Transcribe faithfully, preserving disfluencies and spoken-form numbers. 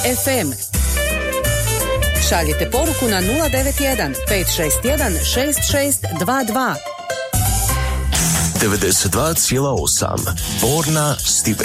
ef em. Šaljite poruku na nula devet jedan pet šest jedan šest šest dva dva. devedeset dva zarez osam Borna Stipe.